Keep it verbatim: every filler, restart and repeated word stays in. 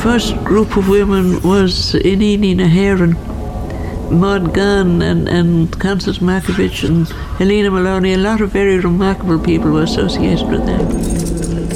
first group of women was Inini Naharan, Maud Gunn and, and Constance Markovich and Helena Maloney. A lot of very remarkable people were associated with them.